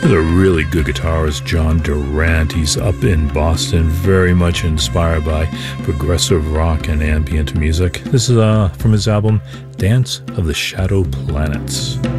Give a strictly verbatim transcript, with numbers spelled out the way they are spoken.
A really good guitarist, John Durant. He's up in Boston, very much inspired by progressive rock and ambient music. This is uh, from his album Dance of the Shadow Planets.